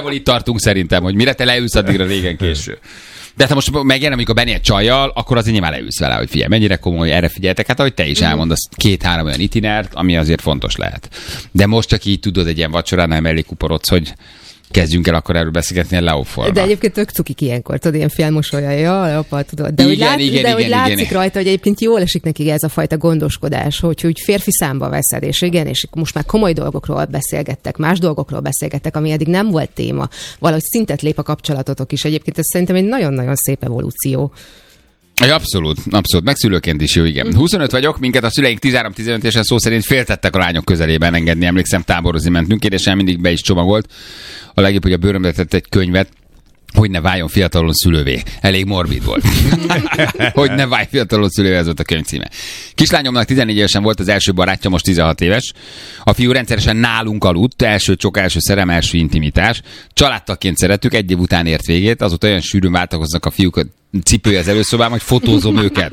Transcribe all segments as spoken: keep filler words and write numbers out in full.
nagyjából itt tartunk szerintem, hogy mire te leülsz, addigra régen késő. De ha most megjelenik, amikor Benni egy csajjal, akkor azért nyilván leülsz vele, hogy figyelj, mennyire komoly, erre figyeltek. Hát ahogy te is elmondasz, két-három olyan itinert, ami azért fontos lehet. De most csak így tudod egy ilyen vacsorán, nem elég kuporodsz, hogy kezdjünk el akkor erről beszélgetni a leóforma. De egyébként tök cukik ilyenkor, tudod, ilyen félmosolya, ja, apa, tudod. De igen, úgy, lát, igen, de igen, úgy igen, látszik igen. rajta, hogy egyébként jól esik neki ez a fajta gondoskodás, hogy úgy férfi számba veszed, és igen, és most már komoly dolgokról beszélgettek, más dolgokról beszélgettek, ami eddig nem volt téma. Valahogy szintet lép a kapcsolatotok is. Egyébként ez szerintem egy nagyon-nagyon szép evolúció. Ja, abszolút, abszolút. Megszülőként is jó, igen. huszonöt vagyok, minket a szüleink tizenhárom-tizenöt évesen szó szerint féltettek a lányok közelében engedni. Emlékszem, táborozni mentünk, édesem mindig be is csomagolt. A legjobb, hogy a bőrömbe tett egy könyvet, hogy ne váljon fiatalon szülővé. Elég morbid volt. Hogy ne válj fiatalon szülővé, ez volt a könyv címe. Kislányomnak tizennégy évesen volt az első barátja, most tizenhat éves. A fiú rendszeresen nálunk aludt, első csok, első szerem, első intimitás. Családtagként szerettük, egy év után ért végét, azóta olyan sűrűn váltakoznak a fiúk cipője az előszobában, hogy fotózom őket.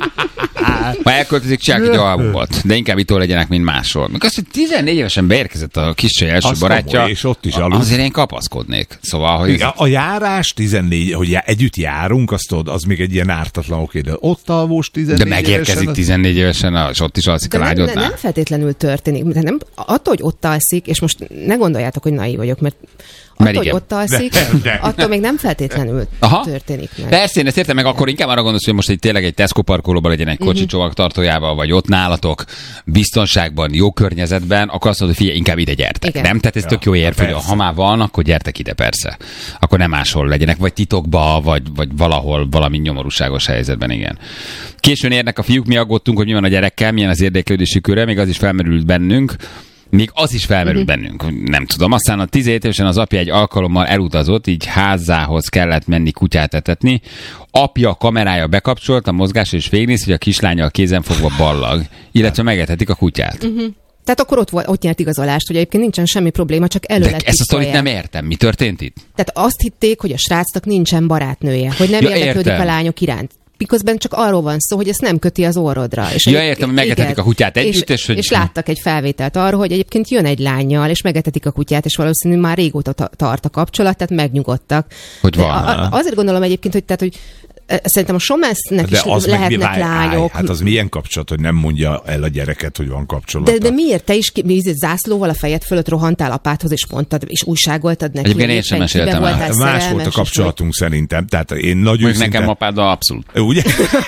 Ha elköltözik, csinálják egy albumot, de inkább itt legyenek, mint máshol. Meg azt, hogy tizennégy évesen beérkezett a kiscsaj első azt barátja, komoly, és ott is aludt. Azért én kapaszkodnék. Szóval, hogy... A, a járás tizennégy, hogy já, együtt járunk, azt tudod, az még egy ilyen ártatlan oké, de ott alvós tizennégy De megérkezik évesen, tizennégy évesen, és ott is alszik De a nem, lányodnál. nem feltétlenül történik. De nem, attól, hogy ott alszik, és most ne gondoljátok, hogy naív vagyok, mert attól, hogy ott alszik, de, de. attól még nem feltétlenül Aha. történik meg. Persze, én ezt értem, meg akkor inkább arra gondolsz, hogy most egy tényleg egy Tesco parkolóban legyen egy kocsi uh-huh. csomagtartójával, vagy ott nálatok, biztonságban, jó környezetben, akkor azt mondod, hogy figyelj, inkább ide gyertek. Igen. Nem? Tehát ez Ja, tök jó érv, hogy persze. ha már van, akkor gyertek ide, persze. Akkor nem máshol legyenek, vagy titokba, vagy, vagy valahol valami nyomorúságos helyzetben, igen. Későn érnek a fiúk, mi aggódtunk, hogy mi van a gyerekkel, milyen az érdeklődési köre, még az is felmerült bennünk. Még az is felmerült uh-huh. bennünk, nem tudom. Aztán a tizenhét évesen az apja egy alkalommal elutazott, így házához kellett menni kutyát etetni. Apja kamerája bekapcsolt a mozgásra, és végignéz, hogy a kislányal kézenfogva ballag, illetve megetetik a kutyát. Uh-huh. Tehát akkor ott, volt, ott nyert igazolást, hogy egyébként nincsen semmi probléma, csak elő De lett ezt a sztorit titkolják. nem értem. Mi történt itt? Tehát azt hitték, hogy a srácnak nincsen barátnője, hogy nem Ja, érdeklődik értem. a lányok iránt. Miközben csak arról van szó, hogy ezt nem köti az orrodra. És Ja, egy- értem, hogy megetetik igen. a kutyát együtt, és hogy- és láttak egy felvételt arról, hogy egyébként jön egy lányjal, és megetetik a kutyát, és valószínűleg már régóta ta- tart a kapcsolat, tehát megnyugodtak. Hogy De van. a- a- azért gondolom egyébként, hogy, tehát, hogy e, szerintem a Somesznek De is az meg mi lehetnek várj, lányok. állj, hát az milyen kapcsolat, hogy nem mondja el a gyereket, hogy van kapcsolat. De, de miért te is ki, mi, zászlóval a fejed fölött rohantál apádhoz, és mondtad, és újságoltad neki? Egyébként hogy én sem éppen kibe meséltem el. voltál Más volt a szerelmes, és kapcsolatunk szerintem. Tehát én nagyon Mondjuk nekem apáddal abszolút. Ugye?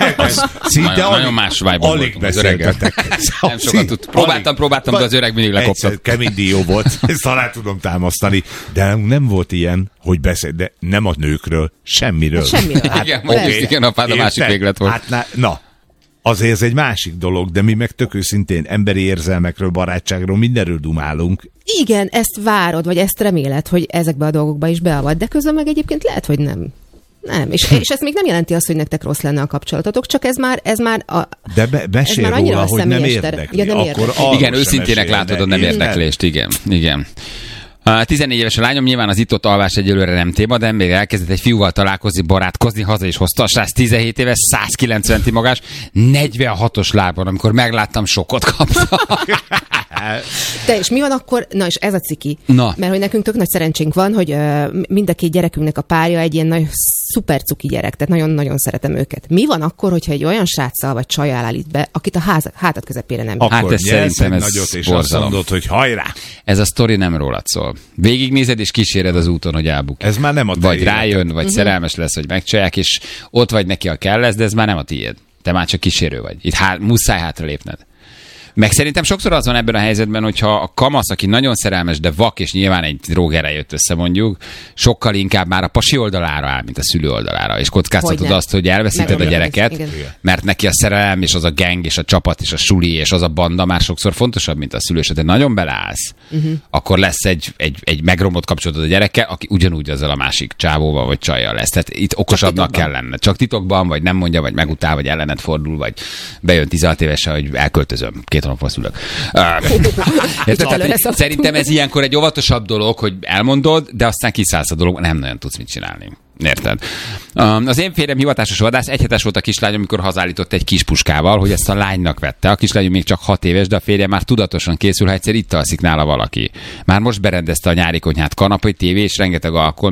Szinte Nagyon, alig, nagyon más vibe-on alig voltunk az öreggel. beszéltetek. Nem sokat tud. Próbáltam, próbáltam, de az öreg mindig lekoptott. Egyszer kemény dió volt, ezt alá tudom támasztani. De nem volt ilyen, hogy beszél, de nem a nőkről, semmiről. Hát semmiről. Igen, oké. mondjuk igen, apád a másik Érted? véglet volt. Hát na, na, azért ez egy másik dolog, de mi meg tök őszintén emberi érzelmekről, barátságról, mindenről dumálunk. Igen, ezt várod, vagy ezt reméled, hogy ezekbe a dolgokba is beavad, de közben meg egyébként lehet, hogy nem. Nem, és, és ez még nem jelenti azt, hogy nektek rossz lenne a kapcsolatotok, csak ez már, ez már a, De be, mesél már annyira róla, a hogy nem személyes ter- érdekli. Ja, nem Akkor érdekli. arról Igen, sem őszintének mesél, látod de a nem érted? érdeklést, igen. Igen. A tizennégy éves a lányom, nyilván az itt-ott alvás egyelőre nem téma, de még elkezdett egy fiúval találkozni, barátkozni, haza is hozta a srác, tizenhét éves, száz kilencven magas, negyvenhatos lábon, amikor megláttam, sokkot kaptam. De és mi van akkor? Na és ez a ciki. Na. Mert hogy nekünk tök nagy szerencsénk van, hogy uh, mind a két gyerekünknek a párja egy ilyen nagy szuper cuki gyerek, tehát nagyon-nagyon szeretem őket. Mi van akkor, hogyha egy olyan sráccal vagy csajjal állít be, akit a ház, hátat közepére nem Akkor Hát ez nyersz szerintem egy ez nagyot, és borzalom. azt mondod, hogy hajrá! Ez a sztori nem rólad szól. Végignézed és kíséred az úton, hogy elbukik. Ez már nem a te Vagy életed. rájön, vagy uh-huh. szerelmes lesz, vagy megcsalják, és ott vagy neki, a kell lesz, de ez már nem a tiéd. Te már csak kísérő vagy. Itt há- muszáj hátra lépned. Meg szerintem sokszor az van ebben a helyzetben, hogyha a kamasz, aki nagyon szerelmes, de vak, és nyilván egy drógerrel jött össze mondjuk, sokkal inkább már a pasi oldalára áll, mint a szülő oldalára. És kockáztatod Hogyne. azt, hogy elveszíted Meg- a gyereket, igen. mert neki a szerelem, és az a gang, és a csapat, és a suli, és az a banda már sokszor fontosabb, mint a szülő. És ha te nagyon beleállsz, uh-huh. akkor lesz egy, egy, egy megromlott kapcsolatod a gyerekkel, aki ugyanúgy azzal a másik csávóval vagy csajjal lesz. Tehát itt okosabbnak kell lenne. Csak titokban, vagy nem mondja, vagy megutál, vagy ellened fordul, vagy bejön tizenhat évesen, hogy elköltözöm. Két hónapon szülök. Érted? Tehát, hogy szerintem ez ilyenkor egy óvatosabb dolog, hogy elmondod, de aztán kiszállsz a dolog, nem nagyon tudsz mit csinálni. Érted? Az én férjem hivatásos vadász, egyhetes volt a kislányom, amikor hazállított egy kis puskával, hogy ezt a lánynak vette. A kislányom még csak hat éves, de a férje már tudatosan készül, ha egyszer itt alszik nála valaki. Már most berendezte a nyári konyhát, kanapé, tévé és rengeteg alkohol,